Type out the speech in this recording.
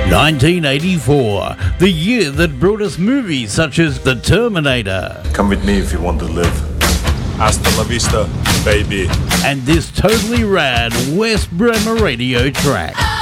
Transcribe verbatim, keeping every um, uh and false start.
nineteen eighty-four, the year that brought us movies such as The Terminator. Come with me if you want to live. Hasta la vista, baby. And this totally rad West Bremer radio track.